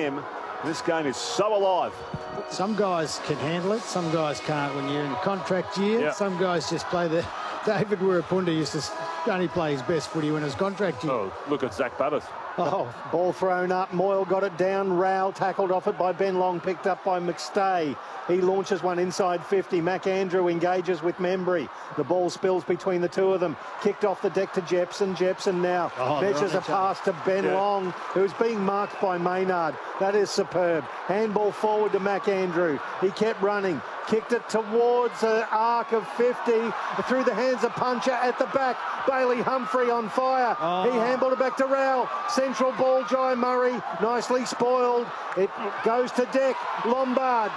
him. This game is so alive. Some guys can handle it, some guys can't when you're in contract year. Yep. Some guys just play the... David Wirapunda used to only play his best footy when it was contract year. Oh, look at Zach Butters. Oh, ball thrown up. Moyle got it down. Rowell tackled off it by Ben Long, picked up by McStay. He launches one inside 50. McAndrew engages with Membry. The ball spills between the two of them. Kicked off the deck to Jepson. Jepson now measures a pass to Ben Long, who's being marked by Maynard. That is superb. Handball forward to McAndrew. He kept running. Kicked it towards an arc of 50 through the hands of Puncher at the back. Bailey Humphrey on fire. He handballed it back to Rowell. Central ball, Jai Murray. Nicely spoiled. It goes to Deck. Lombard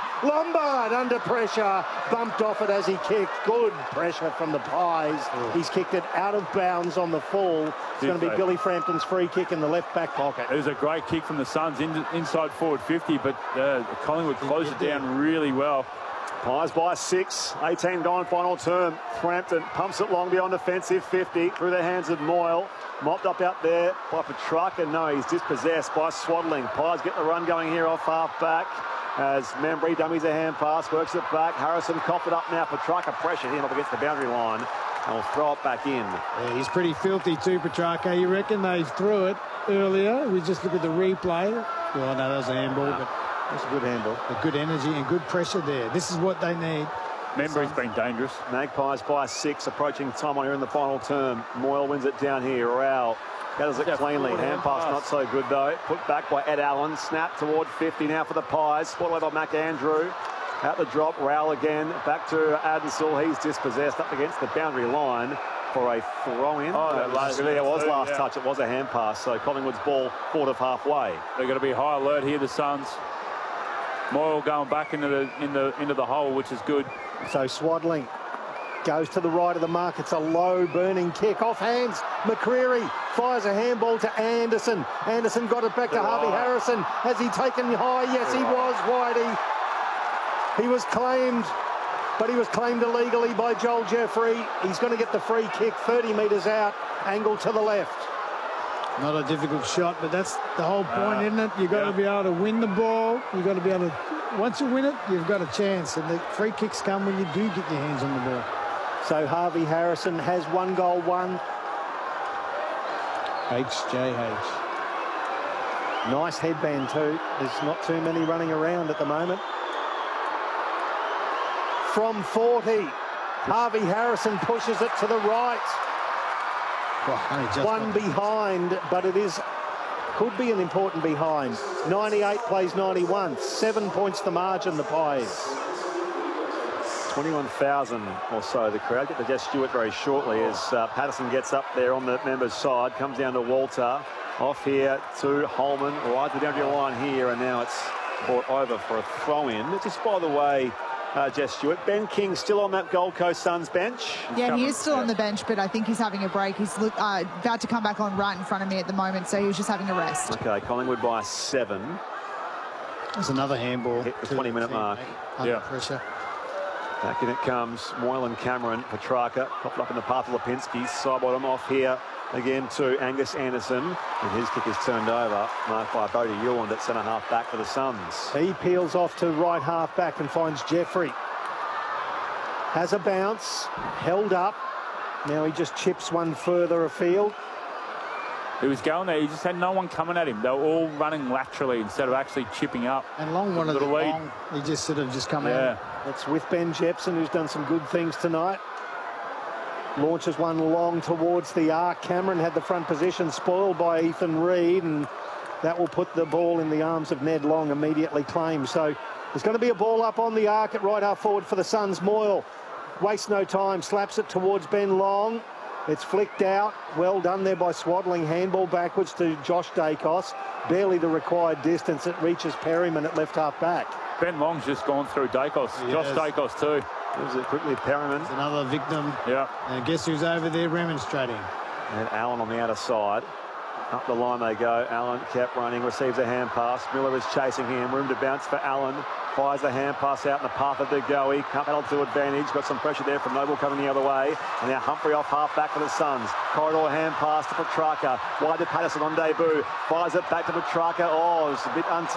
under pressure. Bumped off it as he kicked. Good pressure from the Pies. He's kicked it out of bounds on the full. It's going to be Billy Frampton's free kick in the left back pocket. It was a great kick from the Suns inside forward 50, but Collingwood closed it down really well. Pies by 6, 18 gone final term. Frampton pumps it long beyond defensive 50 through the hands of Moyle. Mopped up out there by Petrarca. No, he's dispossessed by Swaddling. Pies get the run going here off half back as Membry dummies a hand pass, works it back. Harrison coughed it up now. Petrarca pressured him up against the boundary line and will throw it back in. Yeah, he's pretty filthy too, Petrarca. You reckon they threw it earlier? We just look at the replay. Well, no, that was a handball, but it's a good handball. A good energy and good pressure there. This is what they need. Membry's been dangerous. Magpies by 6, approaching time on here in the final term. Moyle wins it down here. Rowell gathers it cleanly. Hand pass not so good though. Put back by Ed Allen. Snap toward 50 now for the Pies. Spot away by McAndrew. Out the drop, Rowell again. Back to Adensall. He's dispossessed up against the boundary line for a throw-in. Oh, that was last touch. It was a hand pass. So Collingwood's ball forward of halfway. They're going to be high alert here, the Suns. Moyle going back into the hole, which is good. So Swaddling goes to the right of the mark. It's a low burning kick off hands. McCreary fires a handball to Anderson. Anderson got it back to Harvey Harrison. Has he taken high? Yes, he was, Whitey. He was claimed, but he was claimed illegally by Joel Jeffrey. He's going to get the free kick 30 metres out, angle to the left. Not a difficult shot, but that's the whole point, isn't it? You've got to be able to win the ball. You've got to be able to... Once you win it, you've got a chance. And the free kicks come when you do get your hands on the ball. So Harvey Harrison has 1 goal, 1. HJH. Nice headband too. There's not too many running around at the moment. From 40, Harvey Harrison pushes it to the right. Well, one behind, but it is could be an important behind. 98 plays 91. 7 points the margin, the Pies. 21,000 or so the crowd. Get to Jess Stewart very shortly as Patterson gets up there on the members' side. Comes down to Walter. Off here to Holman. Right to the boundary line here, and now it's brought over for a throw-in. Just by the way, Jess Stewart, Ben King still on that Gold Coast Suns bench. Yeah, he is still on the bench, but I think he's having a break. He's about to come back on right in front of me at the moment, so he was just having a rest. Okay, Collingwood by 7. There's another handball. Hit the 20-minute mark. Under pressure. Back in it comes Moyle and Cameron. Petrarca popped up in the path of Lipinski. Side bottom off here again to Angus Anderson. And his kick is turned over. Marked by Bodie Ewan at centre-half back for the Suns. He peels off to right half back and finds Jeffrey. Has a bounce. Held up. Now he just chips one further afield. He was going there. He just had no one coming at him. They were all running laterally instead of actually chipping up. And Long wanted the long. He just sort of just come out. That's with Ben Jepson, who's done some good things tonight. Launches one long towards the arc. Cameron had the front position spoiled by Ethan Reid, and that will put the ball in the arms of Ned Long, immediately claimed. So there's going to be a ball up on the arc at right half forward for the Suns. Moyle wastes no time, slaps it towards Ben Long. It's flicked out. Well done there by Swaddling. Handball backwards to Josh Dacos. Barely the required distance. It reaches Perryman at left half back. Ben Long's just gone through Dacos. Josh Dacos too. Gives it quickly Perryman. There's another victim. Yeah. And guess who's over there remonstrating? And Allen on the outer side. Up the line they go. Allen kept running, receives a hand pass. Miller is chasing him. Room to bounce for Allen. Fires the hand pass out in the path of the goey. Can't battle to advantage. Got some pressure there from Noble coming the other way. And now Humphrey off half back for the Suns. Corridor hand pass to Petrarca. Wide to Patterson on debut. Fires it back to Petrarca. Oh, it's a bit untight.